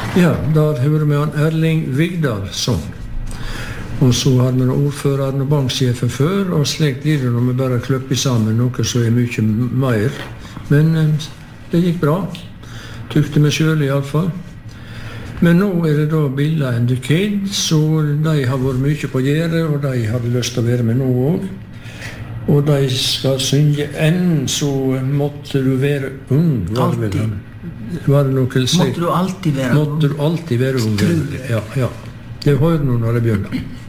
Ja, der hører vi han Erling Vigdal sånn. Og så har vi ordføreren og banksjefen før, og slik blir det når vi bare kløpper sammen noe så mye mer. Men det gikk bra. Tykte meg selv i alle fall. Men nå det da Billa and the Kid, så de har vært mye på gjerdet, og de hadde lyst til å være med nå også. Og de skal synge enn, så måtte du være ung. Alltid. Var det noe Måtte du alltid være ung? Måtte du alltid være ung. Ja. Det hører du når det begynner.